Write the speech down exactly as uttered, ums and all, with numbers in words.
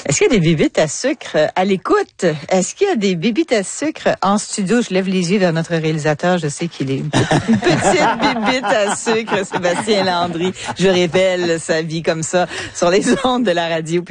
Est-ce qu'il y a des bébites à sucre à l'écoute? Est-ce qu'il y a des bébites à sucre en studio? Je lève les yeux vers notre réalisateur. Je sais qu'il est une petite, une petite bébite à sucre, Sébastien Landry. Je révèle sa vie comme ça sur les ondes de la radio.